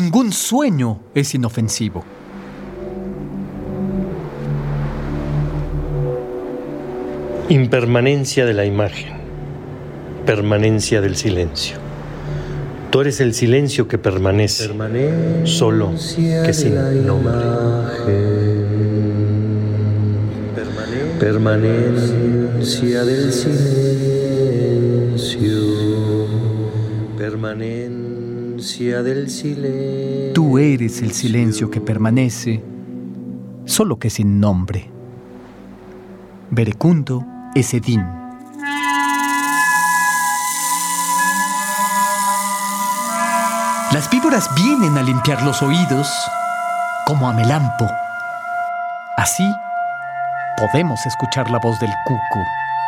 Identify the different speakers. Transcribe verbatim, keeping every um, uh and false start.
Speaker 1: Ningún sueño es inofensivo.
Speaker 2: Impermanencia de la imagen, permanencia del silencio. Tú eres el silencio que permanece, permanencia solo que sin nombre. Permanencia del silencio, permanencia del silencio.
Speaker 1: Tú eres el silencio que permanece, solo que sin nombre. Verecundo Esedín. Las víboras vienen a limpiar los oídos como a Melampo. Así podemos escuchar la voz del cuco.